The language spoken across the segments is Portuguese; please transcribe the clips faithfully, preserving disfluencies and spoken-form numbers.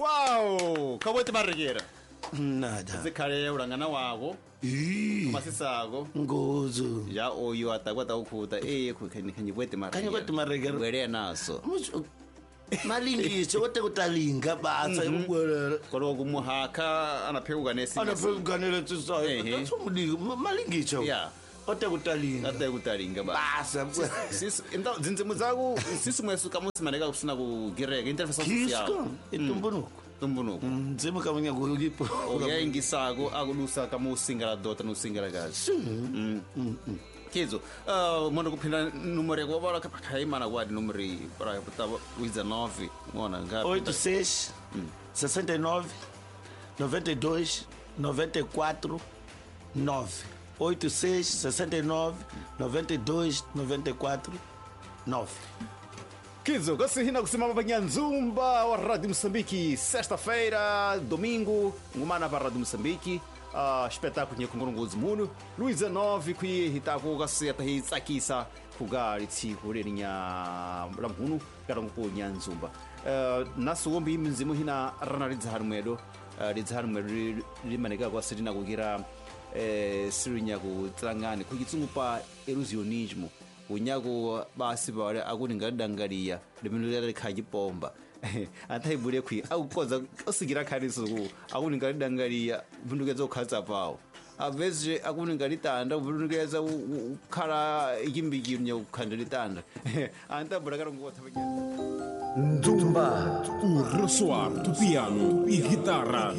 Wow, kabote barigera. Nada. Zikhale urangana wako. Ih. Masisako. Ngozo. Ja oyo atakwata ukhuta eh kukhani khani bote marigera. Khanye bote marigera. Wele naso. Malingiso kodwa kutalinga batha ukwelela. Kodwa kumuhaka anaphekuka nesi. Anaphekuka neletsisayo. Ehe. Tsumulika malingiso. Yeah. Kodwa kutalinga. Ate kutalinga ba. Basa. Sis into zinzimu zaku sisumwesu kamusi maneka kusina kugireka interface social. Kisko. Itumbunuko. Tumbunuko. Nzima kamanya kuyipo. Oyaingisako akulusa kamusingala dota nusingala kazi. Mm. Kizo, uh, mwana kupinda numero yako wala kaimana wadi numeri para putava wiza nove, mwana ngapi? oito seis, sessenta e nove, noventa e dois, noventa e quatro, nove. oito seis, sessenta e nove, noventa e dois, noventa e quatro, nove. Kizo, kasi hina kusimama pa Nyanzumba wa Radio Moçambique, sexta-feira, domingo, ngumana pa Radio Moçambique. Uh, espetáculo tinha com muno Luísa nove que hitako gaseta hitsakisa kugari tsiku lerinya lamuno karango Nyanzumba uh, naso wombi mzimu hina rana lidzahar mwedo uh, lidzahar mwedo limaneka kwa sirina kugira eh sirinya kutlangani kugitsungupa erosionismo unyako basi bale akuningadangaliya liminulele khajipomba ataibule kwi akukoza usigira khaliso ku akuningadangaliya vundukeza ukhatsa pawo aveze akuningaditanda vundukeza ukhala ikimbikimnya ukhandalitanda antabula karongotha banya Nzumba, o ressoar do piano e guitarra.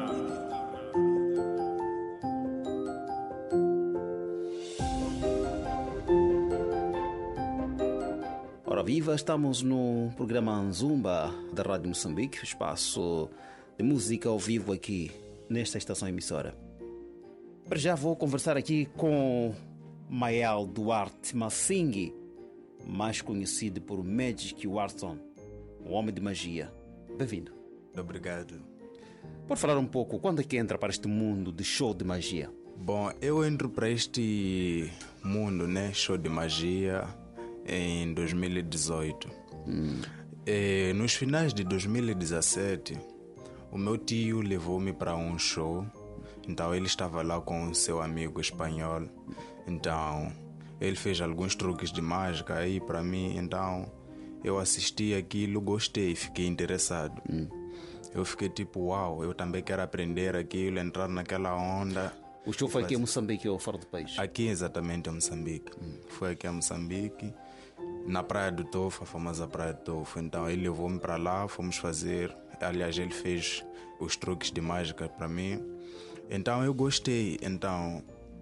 Ora viva, estamos no programa Nzumba da Rádio Moçambique, espaço de música ao vivo aqui nesta estação emissora. Para já vou conversar aqui com Mael Duarte Massingi, mais conhecido por Magic Watson, o homem de magia. Bem-vindo. Obrigado. Pode falar um pouco, quando é que entra para este mundo de show de magia? Bom, eu entro para este mundo, né, show de magia, em dois mil e dezoito. Hum. E, nos finais de dois mil e dezessete, o meu tio levou-me para um show. Então ele estava lá com seu amigo espanhol. Então ele fez alguns truques de mágica aí para mim. Então eu assisti aquilo, gostei, fiquei interessado. Hum. Eu fiquei tipo, uau, eu também quero aprender aquilo, entrar naquela onda. O show foi aqui em Moçambique ou fora do país? Aqui exatamente em Moçambique. Hum. Foi aqui em Moçambique, na Praia do Tofo, a famosa Praia do Tofo. Então ele levou-me para lá, fomos fazer. Aliás, ele fez os truques de mágica para mim. Então eu gostei. Então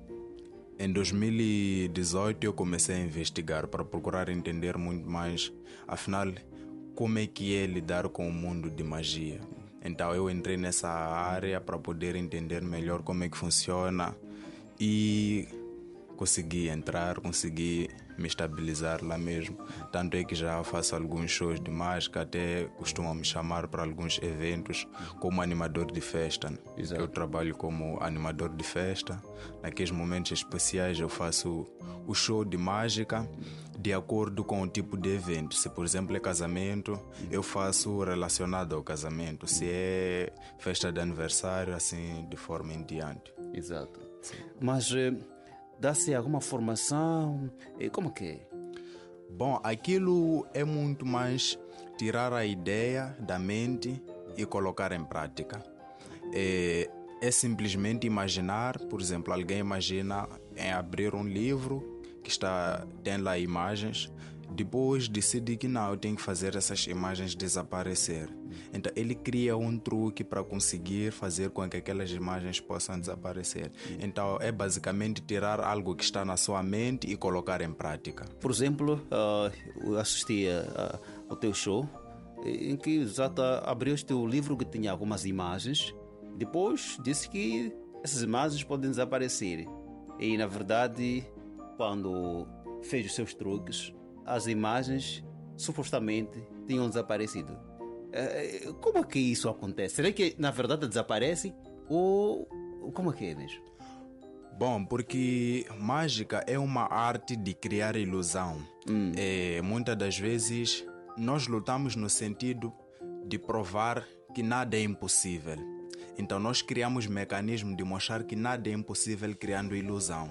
em dois mil e dezoito eu comecei a investigar para procurar entender muito mais, afinal, como é que é lidar com o mundo de magia. Então eu entrei nessa área para poder entender melhor como é que funciona e consegui entrar, consegui me estabilizar lá mesmo. Tanto é que já faço alguns shows de mágica, até costumam me chamar para alguns eventos como animador de festa. Exato. Eu trabalho como animador de festa. Naqueles momentos especiais eu faço o show de mágica de acordo com o tipo de evento. Se, por exemplo, é casamento, eu faço relacionado ao casamento. Se é festa de aniversário, assim, de forma em diante. Exato. Sim. Mas dá-se alguma formação? Como que é? Bom, aquilo é muito mais tirar a ideia da mente e colocar em prática. É, é simplesmente imaginar, por exemplo, alguém imagina em abrir um livro que está, tem lá imagens, depois decide que não, eu tenho que fazer essas imagens desaparecer. Então ele cria um truque para conseguir fazer com que aquelas imagens possam desaparecer. Então é basicamente tirar algo que está na sua mente e colocar em prática. Por exemplo, uh, eu assisti uh, ao teu show em que exato, abriste o livro que tinha algumas imagens, depois disse que essas imagens podem desaparecer. E na verdade, quando fez os seus truques, as imagens supostamente tinham desaparecido. Como é que isso acontece? Será que na verdade desaparece? Ou como é que é mesmo? Bom, porque mágica é uma arte de criar ilusão. Hum. É, muitas das vezes nós lutamos no sentido de provar que nada é impossível. Então nós criamos mecanismo de mostrar que nada é impossível criando ilusão.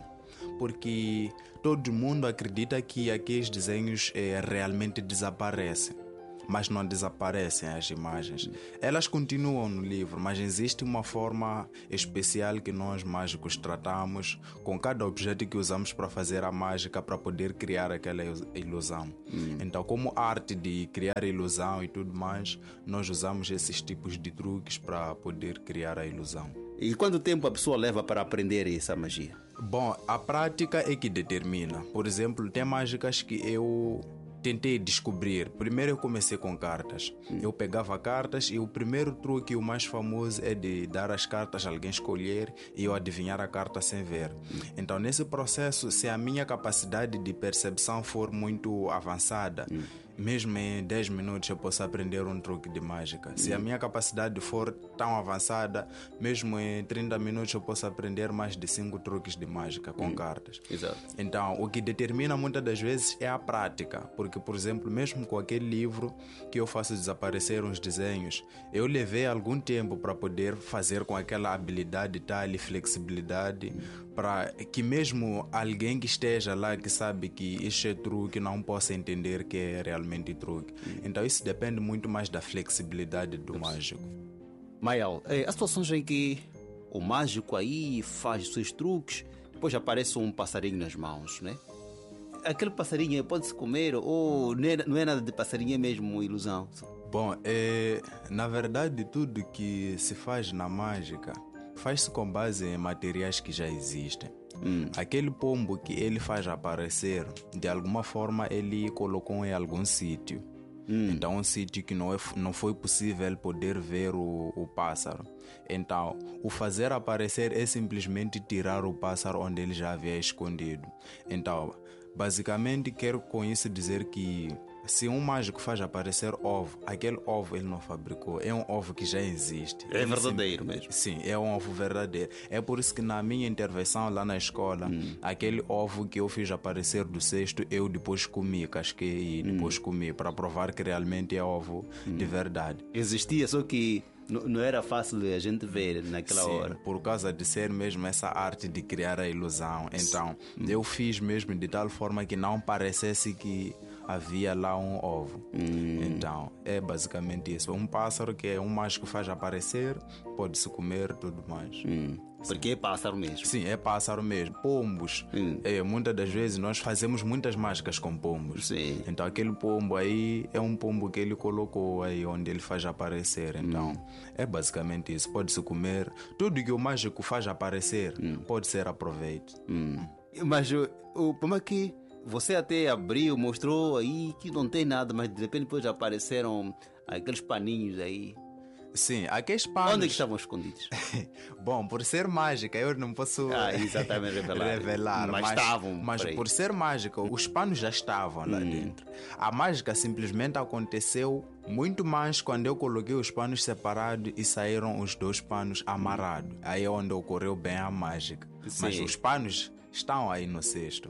Porque todo mundo acredita que aqueles desenhos eh, realmente desaparecem. Mas não desaparecem as imagens. Elas continuam no livro, mas existe uma forma especial que nós mágicos tratamos com cada objeto que usamos para fazer a mágica, para poder criar aquela ilusão. Hum. Então, como arte de criar ilusão e tudo mais, nós usamos esses tipos de truques para poder criar a ilusão. E quanto tempo a pessoa leva para aprender essa magia? Bom, a prática é que determina. Por exemplo, tem mágicas que eu tentei descobrir. Primeiro eu comecei com cartas. Hum. Eu pegava cartas e o primeiro truque, o mais famoso, é de dar as cartas a alguém escolher e eu adivinhar a carta sem ver. Hum. Então, nesse processo, se a minha capacidade de percepção for muito avançada, hum. mesmo em dez minutos eu posso aprender um truque de mágica. Hum. Se a minha capacidade for tão avançada, mesmo em trinta minutos eu posso aprender mais de cinco truques de mágica com hum. cartas. Exato. Então, o que determina muitas das vezes é a prática. Porque, por exemplo, mesmo com aquele livro que eu faço desaparecer uns desenhos, eu levei algum tempo para poder fazer com aquela habilidade tal e flexibilidade, para que mesmo alguém que esteja lá, que sabe que isso é truque, não possa entender que é realmente truque. Então isso depende muito mais da flexibilidade do mágico. Mayal, há situações em que o mágico aí faz os seus truques, depois aparece um passarinho nas mãos, né? Aquele passarinho pode-se comer ou não é, não é nada de passarinho, é mesmo uma ilusão? Bom, é, na verdade tudo que se faz na mágica faz-se com base em materiais que já existem. Hum. Aquele pombo que ele faz aparecer, de alguma forma ele colocou em algum sítio. Hum. Então um sítio que não, é, não foi possível poder ver o, o pássaro. Então o fazer aparecer é simplesmente tirar o pássaro onde ele já havia escondido. Então basicamente quero com isso dizer que se um mágico faz aparecer ovo, aquele ovo ele não fabricou, é um ovo que já existe. É verdadeiro mesmo. Sim, é um ovo verdadeiro. É por isso que na minha intervenção lá na escola, hum. aquele ovo que eu fiz aparecer do cesto, eu depois comi, casquei e depois hum. comi, para provar que realmente é ovo hum. de verdade. Existia, só que não era fácil a gente ver naquela Sim, hora. Por causa de ser mesmo essa arte de criar a ilusão. Então, hum. eu fiz mesmo de tal forma que não parecesse que havia lá um ovo. Hum. Então, é basicamente isso. Um pássaro que é um mágico faz aparecer, pode-se comer, tudo mais. Hum. Porque é pássaro mesmo. Sim, é pássaro mesmo. Pombos. Hum. É, muitas das vezes nós fazemos muitas mágicas com pombos. Sim. Então aquele pombo aí é um pombo que ele colocou aí onde ele faz aparecer. Então hum. é basicamente isso. Pode-se comer. Tudo que o mágico faz aparecer hum. pode ser aproveito. Hum. Mas o, o problema é que você até abriu, mostrou aí que não tem nada, mas de repente depois apareceram aqueles paninhos aí. Sim, aqueles panos... Onde é que estavam escondidos? Bom, por ser mágica, eu não posso ah, exatamente revelar. revelar mas, mas estavam. Mas por, por ser mágica, os panos já estavam lá hum. dentro. A mágica simplesmente aconteceu muito mais quando eu coloquei os panos separados e saíram os dois panos amarrados. Hum. Aí é onde ocorreu bem a mágica. Sim. Mas os panos estão aí no cesto.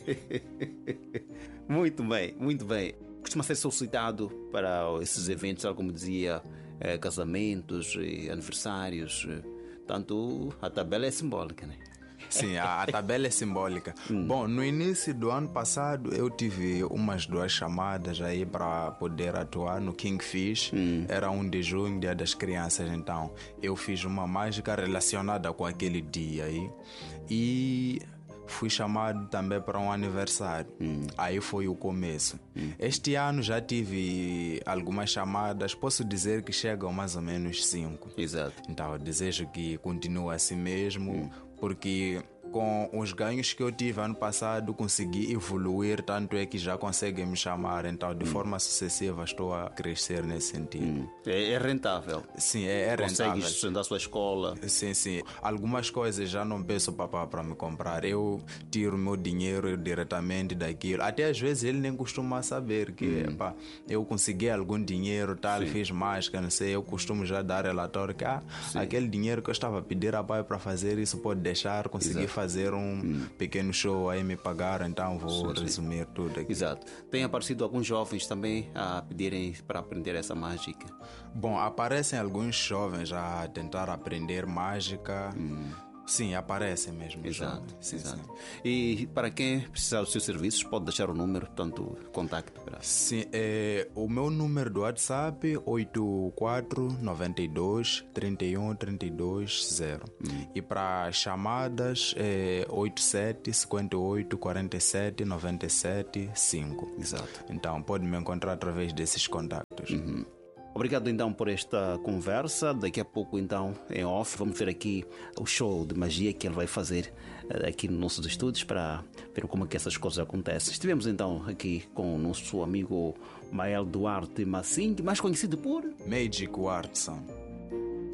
Muito bem, muito bem. Costuma ser solicitado para esses eventos, como dizia... É, casamentos, aniversários, tanto a tabela é simbólica, né? Sim, a, a tabela é simbólica. hum. Bom, no início do ano passado eu tive umas duas chamadas aí para poder atuar no Kingfish. hum. Era um de junho, dia das crianças. Então eu fiz uma mágica relacionada com aquele dia aí e fui chamado também para um aniversário. Hum. Aí foi o começo. Hum. Este ano já tive algumas chamadas. Posso dizer que chegam mais ou menos cinco. Exato. Então eu desejo que continue assim mesmo. Hum. Porque com os ganhos que eu tive ano passado consegui evoluir, tanto é que já conseguem me chamar. Então de hum. forma sucessiva estou a crescer nesse sentido. hum. é, é rentável. Sim, é, é rentável. Consegues sustentar a sua escola. Sim, sim. Algumas coisas já não peço ao papá para me comprar. Eu tiro o meu dinheiro diretamente daquilo. Até às vezes ele nem costuma saber que hum. pá, eu consegui algum dinheiro, tal, sim. fiz mágica, não sei. Eu costumo já dar relatório que ah, aquele dinheiro que eu estava a pedir a pai para fazer isso pode deixar, conseguir fazer fazer um hum. pequeno show, aí me pagaram, então vou sim, resumir sim. tudo aqui. Exato. Tem aparecido alguns jovens também a pedirem para aprender essa mágica? Bom, aparecem alguns jovens a tentar aprender mágica. Hum. Sim, aparecem mesmo. Exato, sim, exato. Sim. E para quem precisar dos seus serviços, pode deixar o número, portanto, contacto para... Sim, é, o meu número do WhatsApp oito quatro nove dois, três um, três dois, zero. Hum. E para chamadas é oito sete cinco oito quatro sete nove sete cinco. Exato. Então, pode me encontrar através desses contactos. Uhum. Obrigado então por esta conversa. Daqui a pouco então em off vamos ver aqui o show de magia que ele vai fazer aqui nos nossos estúdios para ver como é que essas coisas acontecem. Estivemos então aqui com o nosso amigo Mael Duarte Massing, mais conhecido por Magic Watson.